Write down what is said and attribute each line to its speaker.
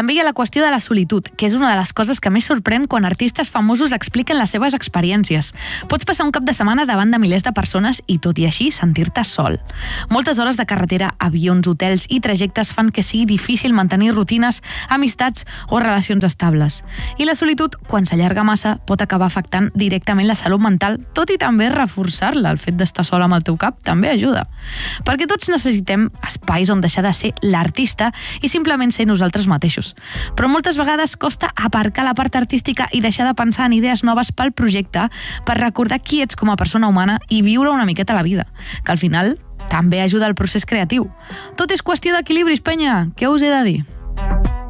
Speaker 1: També hi ha la qüestió de la solitud, que és una de les coses que més sorprèn quan artistes famosos expliquen les seves experiències. Pots passar un cap de setmana davant de milers de persones i, tot i així, sentir-te sol. Moltes hores de carretera, avions, hotels i trajectes fan que sigui difícil mantenir rutines, amistats o relacions estables. I la solitud, quan s'allarga massa, pot acabar afectant directament la salut mental, tot i també reforçar-la. El fet d'estar sol amb el teu cap també ajuda. Perquè tots necessitem espais on deixar de ser l'artista i simplement ser nosaltres mateixos. Però moltes vegades costa aparcar la part artística i deixar de pensar en idees noves pel projecte per recordar qui ets com a persona humana i viure una miqueta la vida, que al final també ajuda al procés creatiu. Tot és qüestió d'equilibris, penya! Què us he de dir?